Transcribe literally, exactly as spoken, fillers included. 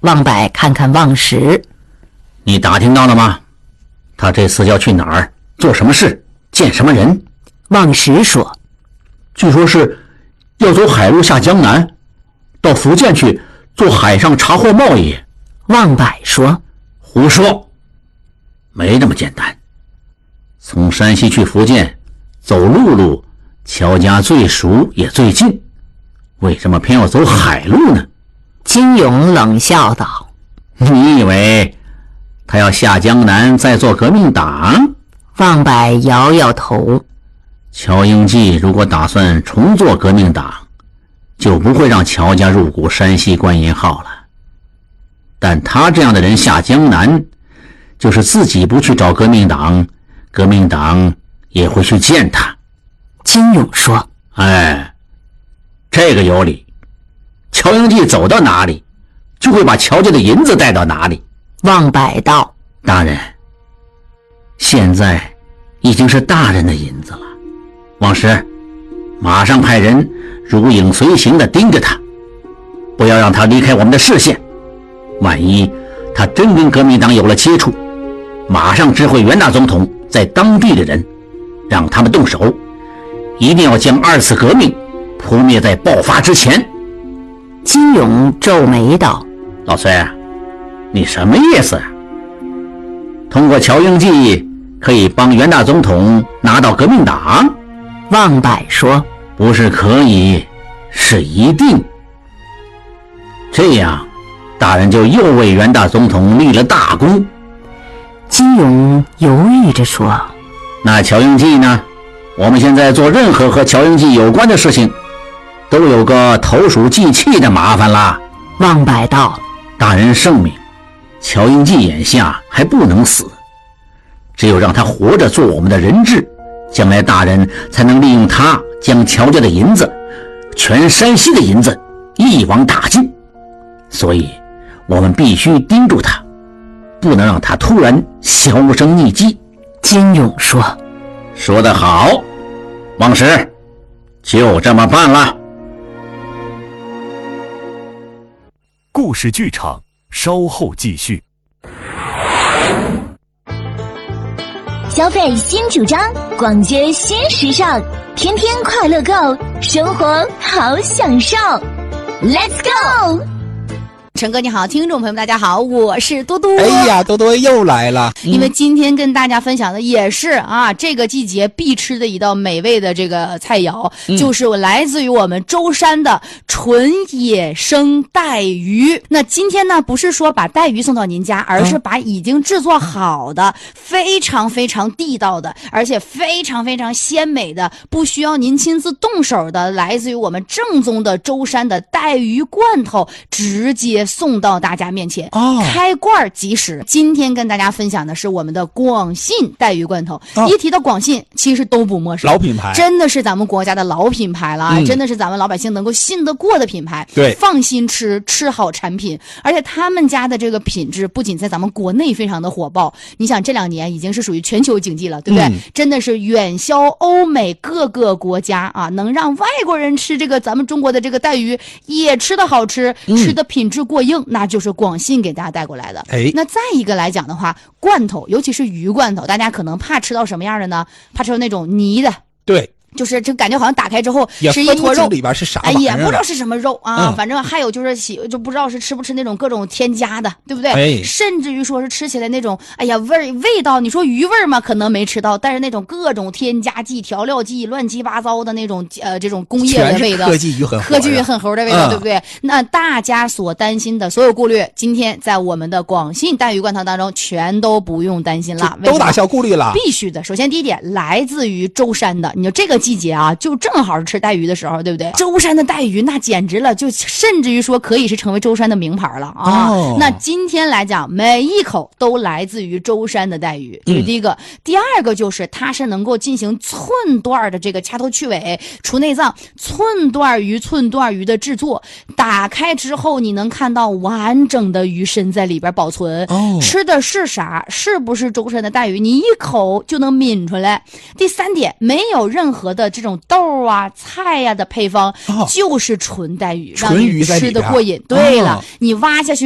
望柏看看望石， 你打听到了吗？他这次要去哪儿，做什么事，见什么人？ 望石说， 据说是要走海路下江南，到福建去做海上茶货贸易。 望柏说， 胡说，没这么简单。从山西去福建走陆路，乔家最熟也最近，为什么偏要走海路呢？ 金勇冷笑道， 你以为他要下江南再做革命党？ 望柏摇摇头， 乔英济如果打算重做革命党，就不会让乔家入股山西官银号了。但他这样的人下江南，就是自己不去找革命党，革命党也会去见他。 金勇说， 哎，这个有理。乔英济走到哪里，就会把乔家的银子带到哪里。 望柏道， 大人，现在已经是大人的银子了。望石，马上派人如影随形地盯着他，不要让他离开我们的视线。万一他真跟革命党有了接触，马上知会袁大总统在当地的人，让他们动手，一定要将二次革命扑灭在爆发之前。 金勇皱眉道， 老崔，你什么意思啊？通过乔英济可以帮袁大总统拿到革命党？ 望柏说， 不是可以，是一定。这样大人就又为袁大总统立了大功。 金勇犹豫着说， 那乔英济呢？我们现在做任何和乔英济有关的事情，都有个投鼠忌器的麻烦啦。 望柏道， 大人圣明，乔英济眼下还不能死，只有让他活着做我们的人质，将来大人才能利用他将乔家的银子，全山西的银子一网打尽。所以我们必须盯住他，不能让他突然销声匿迹。 金勇说， 说得好，王石，就这么办了。 故事剧场稍后继续。 消费新主张，逛街新时尚，天天快乐购，生活好享受。Let's go！ 陈哥你好，听众朋友们大家好，我是多多。 哎呀，多多又来了。 因为今天跟大家分享的也是啊，这个季节必吃的一道美味的这个菜肴，嗯、就是来自于我们舟山的纯野生带鱼。那今天呢，不是说把带鱼送到您家，而是把已经制作好的、嗯、非常非常地道的，而且非常非常鲜美的，不需要您亲自动手的，来自于我们正宗的舟山的带鱼罐头，直接送到大家面前，哦、开罐即食。今天跟大家分享的是我们的广信带鱼罐头。哦、一提到广信，其实都不陌生， 老品牌， 真的是咱们国家的老品牌了，嗯、真的是咱们老百姓能够信得过的品牌。 对， 放心吃，吃好产品。而且他们家的这个品质不仅在咱们国内非常的火爆，你想这两年已经是属于全球经济了，对不对？嗯、真的是远销欧美各个国家啊，能让外国人吃这个咱们中国的这个带鱼也吃的好吃，嗯、吃的品质过硬。那就是广信给大家带过来的。哎，那再一个来讲的话，罐头，尤其是鱼罐头，大家可能怕吃到什么样的呢？怕吃到那种泥的。 对。 就是这感觉好像打开之后是一坨肉， 里边是啥玩意儿？ 哎，也不知道是什么肉啊， 嗯、 反正还有就是喜就不知道是吃不吃那种各种添加的，对不对？ 哎、 甚至于说是吃起来那种，哎呀味味道，你说鱼味嘛，可能没吃到，但是那种各种添加剂、调料剂、乱七八糟的那种呃这种工业的味道， 科技鱼很科技鱼很猴的味道， 嗯、 对不对？那大家所担心的所有顾虑，今天在我们的广信带鱼罐头当中全都不用担心了， 都打消顾虑了。 必须的。首先第一点，来自于舟山的，你说这个季节啊，就正好是吃带鱼的时候，对不对？舟山的带鱼那简直了，就甚至于说可以是成为舟山的名牌了啊！哦、那今天来讲，每一口都来自于舟山的带鱼，这是第一个。嗯、第二个就是它是能够进行寸段的这个掐头去尾、除内脏、寸段鱼、寸段鱼的制作。打开之后，你能看到完整的鱼身在里边保存。哦、吃的是啥？是不是舟山的带鱼？你一口就能抿出来。第三点，没有任何的这种豆啊、菜呀、啊、的配方，哦、就是纯带鱼，让你吃得过瘾。哦、对了，你挖下去。